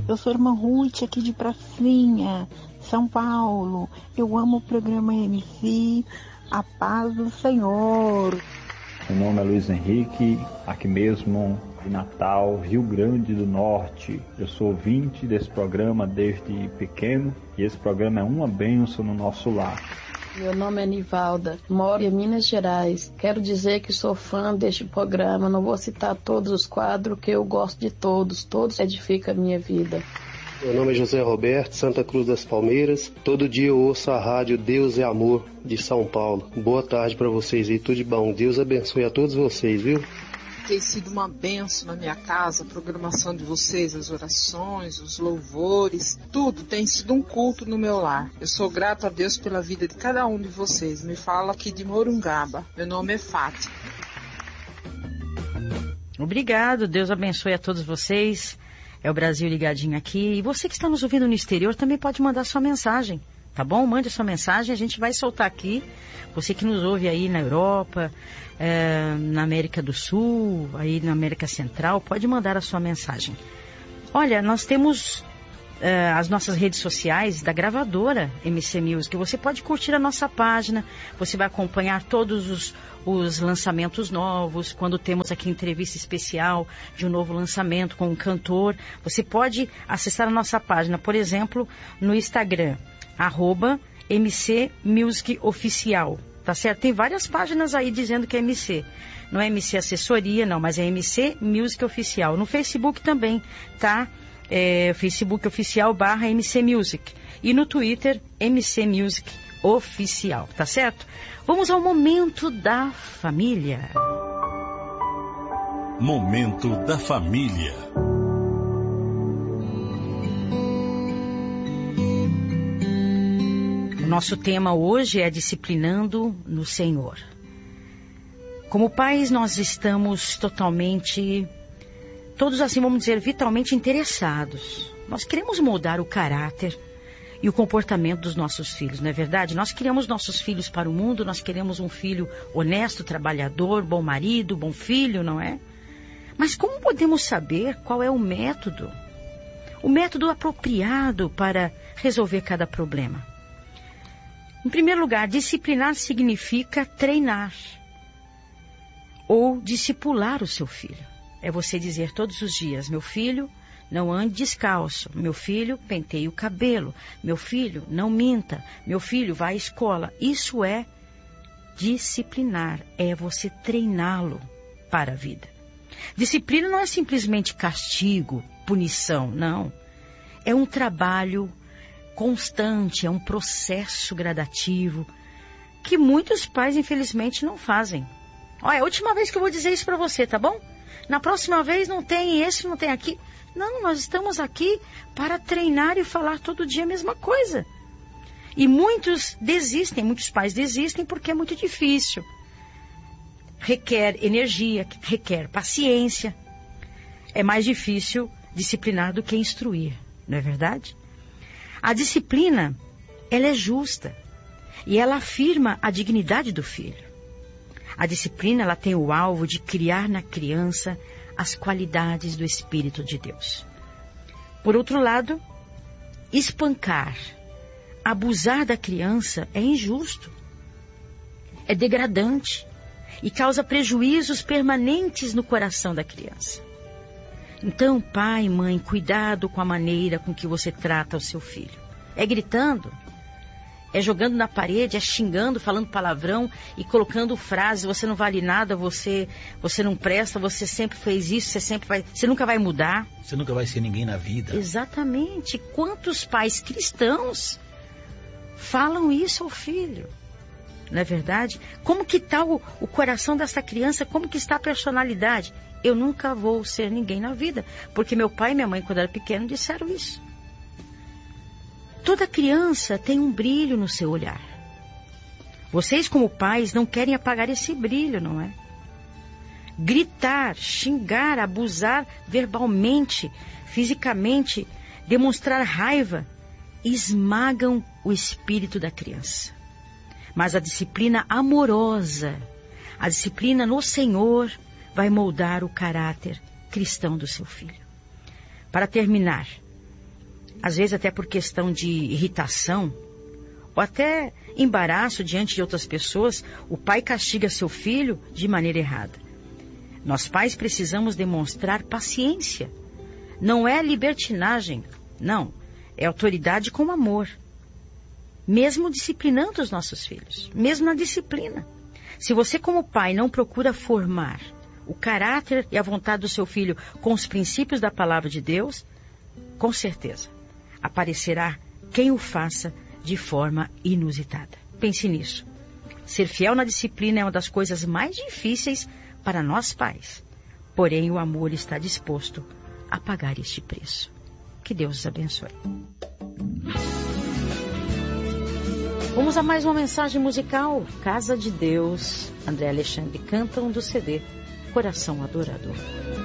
Eu sou a irmã Ruth, aqui de Pracinha, São Paulo. Eu amo o programa MC. A paz do Senhor. Meu nome é Luiz Henrique, aqui mesmo de Natal, Rio Grande do Norte. Eu sou ouvinte desse programa desde pequeno e esse programa é uma bênção no nosso lar. Meu nome é Nivalda, moro em Minas Gerais. Quero dizer que sou fã deste programa. Não vou citar todos os quadros, que eu gosto de todos. Todos edificam a minha vida. Meu nome é José Roberto, Santa Cruz das Palmeiras. Todo dia eu ouço a rádio Deus é Amor, de São Paulo. Boa tarde para vocês e tudo de bom. Deus abençoe a todos vocês, viu? Tem sido uma bênção na minha casa, a programação de vocês, as orações, os louvores, tudo tem sido um culto no meu lar. Eu sou grato a Deus pela vida de cada um de vocês. Me falo aqui de Morungaba. Meu nome é Fátima. Obrigado, Deus abençoe a todos vocês. É o Brasil ligadinho aqui. E você que está nos ouvindo no exterior também pode mandar sua mensagem, tá bom? Mande a sua mensagem, a gente vai soltar aqui. Você que nos ouve aí na Europa, na América do Sul, aí na América Central, pode mandar a sua mensagem. Olha, nós temos as nossas redes sociais da gravadora MC Music. Você pode curtir a nossa página, você vai acompanhar todos os lançamentos novos, quando temos aqui entrevista especial de um novo lançamento com um cantor. Você pode acessar a nossa página, por exemplo, no Instagram, @MC Music Oficial, tá certo? Tem várias páginas aí dizendo que é MC. Não é MC Assessoria, não, mas é MC Music Oficial. No Facebook também, tá? Facebook Oficial /MC Music. E no Twitter, MC Music Oficial, tá certo? Vamos ao Momento da Família. Momento da Família. O nosso tema hoje é Disciplinando no Senhor. Como pais, nós estamos todos assim, vamos dizer, vitalmente interessados. Nós queremos moldar o caráter e o comportamento dos nossos filhos, não é verdade? Nós criamos nossos filhos para o mundo, nós queremos um filho honesto, trabalhador, bom marido, bom filho, não é? Mas como podemos saber qual é o método apropriado para resolver cada problema? Em primeiro lugar, disciplinar significa treinar ou discipular o seu filho. É você dizer todos os dias: meu filho, não ande descalço. Meu filho, penteie o cabelo. Meu filho, não minta. Meu filho, vá à escola. Isso é disciplinar. É você treiná-lo para a vida. Disciplina não é simplesmente castigo, punição, não. É um trabalho constante, é um processo gradativo que muitos pais, infelizmente, não fazem. Olha, é a última vez que eu vou dizer isso para você, tá bom? Na próxima vez não tem esse, não tem aqui. Não, nós estamos aqui para treinar e falar todo dia a mesma coisa. E muitos pais desistem porque é muito difícil. Requer energia, requer paciência. É mais difícil disciplinar do que instruir, não é verdade? A disciplina, ela é justa e ela afirma a dignidade do filho. A disciplina, ela tem o alvo de criar na criança as qualidades do Espírito de Deus. Por outro lado, espancar, abusar da criança é injusto, é degradante e causa prejuízos permanentes no coração da criança. Então, pai, mãe, cuidado com a maneira com que você trata o seu filho. É gritando? É jogando na parede, é xingando, falando palavrão e colocando frases: você não vale nada, você não presta, você sempre fez isso, você nunca vai mudar. Você nunca vai ser ninguém na vida. Exatamente. Quantos pais cristãos falam isso ao filho? Não é verdade? Como que está o coração dessa criança? Como que está a personalidade? Eu nunca vou ser ninguém na vida, porque meu pai e minha mãe, quando era pequeno, disseram isso. Toda criança tem um brilho no seu olhar. Vocês, como pais, não querem apagar esse brilho, não é? Gritar, xingar, abusar verbalmente, fisicamente, demonstrar raiva, esmagam o espírito da criança. Mas a disciplina amorosa, a disciplina no Senhor, vai moldar o caráter cristão do seu filho. Para terminar, às vezes até por questão de irritação, ou até embaraço diante de outras pessoas, o pai castiga seu filho de maneira errada. Nós pais precisamos demonstrar paciência. Não é libertinagem, não. É autoridade com amor. Mesmo disciplinando os nossos filhos, mesmo na disciplina. Se você como pai não procura formar o caráter e a vontade do seu filho com os princípios da palavra de Deus, com certeza aparecerá quem o faça de forma inusitada. Pense nisso. Ser fiel na disciplina é uma das coisas mais difíceis para nós pais. Porém, o amor está disposto a pagar este preço. Que Deus os abençoe. Vamos a mais uma mensagem musical. Casa de Deus. André Alexandre cantam do CD Coração Adorador.